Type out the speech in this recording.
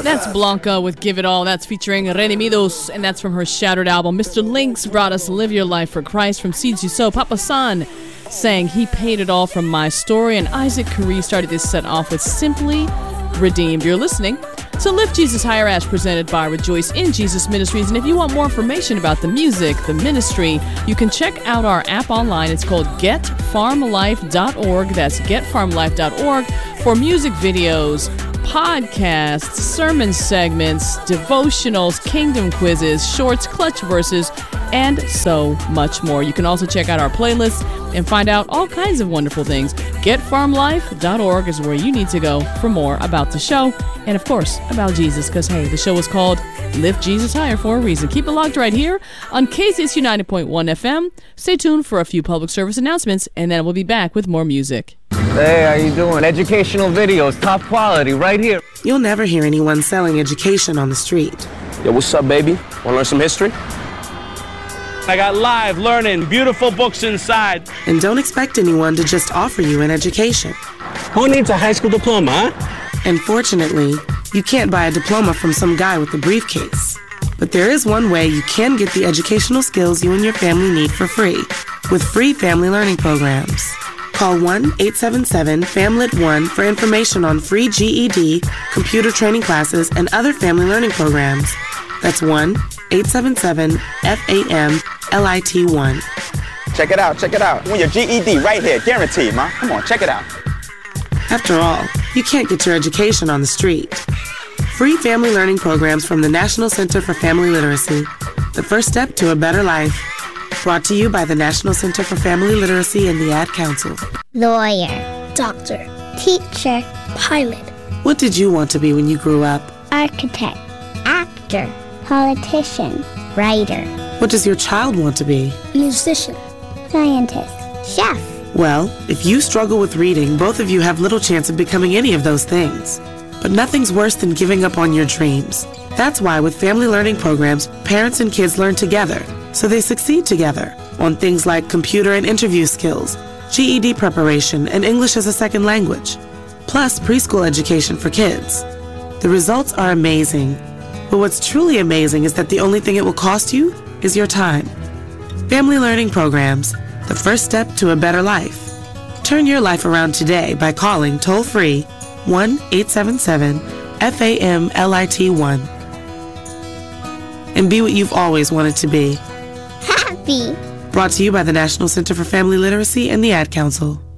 That's Blanca with Give It All. That's featuring Redimidos, and that's from her Shattered album. Mr. Lynx brought us Live Your Life for Christ from Seeds You Sow. Papa San sang He Paid It All from My Story, and Isaac Curry started this set off with Simply Redeemed. You're listening to Lift Jesus Higher Ash, presented by Rejoice in Jesus Ministries. And if you want more information about the music, the ministry, you can check out our app online. It's called getfarmlife.org. That's getfarmlife.org for music videos, podcasts, sermon segments, devotionals, kingdom quizzes, shorts, clutch verses, and so much more. You can also check out our playlist and find out all kinds of wonderful things. GetFarmLife.org is where you need to go for more about the show and, of course, about Jesus, because, hey, the show is called Lift Jesus Higher for a reason. Keep it locked right here on KZSU 90.1 FM. Stay tuned for a few public service announcements, and then we'll be back with more music. Hey, how you doing? Educational videos, top quality, right here. You'll never hear anyone selling education on the street. Yo, what's up, baby? Want to learn some history? I got live learning, beautiful books inside. And don't expect anyone to just offer you an education. Who needs a high school diploma, huh? And fortunately, you can't buy a diploma from some guy with a briefcase. But there is one way you can get the educational skills you and your family need for free, with free family learning programs. Call 1-877-FAMLET1 for information on free GED, computer training classes, and other family learning programs. That's 1-877-FAMLIT1. Check it out, check it out. You want your GED right here, guaranteed, ma. Come on, check it out. After all, you can't get your education on the street. Free family learning programs from the National Center for Family Literacy, the first step to a better life. Brought to you by the National Center for Family Literacy and the Ad Council. Lawyer, doctor, teacher, pilot. What did you want to be when you grew up? Architect, actor, politician, writer. What does your child want to be? Musician, scientist, chef. Well, if you struggle with reading, both of you have little chance of becoming any of those things. But nothing's worse than giving up on your dreams. That's why with family learning programs, parents and kids learn together, so they succeed together on things like computer and interview skills, GED preparation, and English as a second language, plus preschool education for kids. The results are amazing. But what's truly amazing is that the only thing it will cost you is your time. Family learning programs, the first step to a better life. Turn your life around today by calling toll-free 1-877-FAMLIT1 and be what you've always wanted to be. Happy. Brought to you by the National Center for Family Literacy and the Ad Council.